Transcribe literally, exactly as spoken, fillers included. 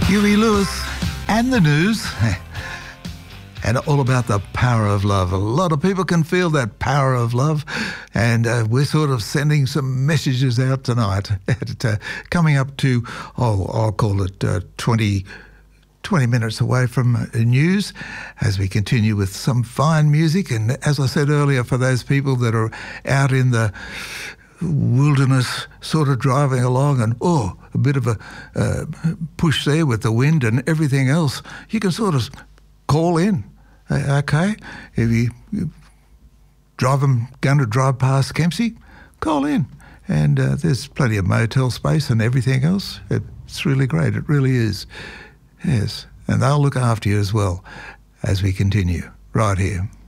Huey Lewis and the news. And all about the power of love. A lot of people can feel that power of love, and uh, we're sort of sending some messages out tonight. At, uh, coming up to, oh, I'll call it uh, twenty, twenty minutes away from uh, news, as we continue with some fine music. And as I said earlier, for those people that are out in the wilderness sort of driving along and, oh, a bit of a uh, push there with the wind and everything else, you can sort of call in. Okay, if you, you drive them, going to drive past Kempsey, call in. And uh, there's plenty of motel space and everything else. It's really great. It really is. Yes. And they'll look after you as well as we continue right here.